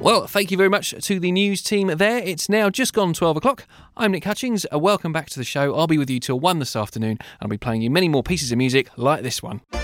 Well, thank you very much to the news team there. It's now just gone 12 o'clock. I'm Nick Hutchings. Welcome back to the show. I'll be with you till 1 this afternoon. I'll be playing you many more pieces of music like this one.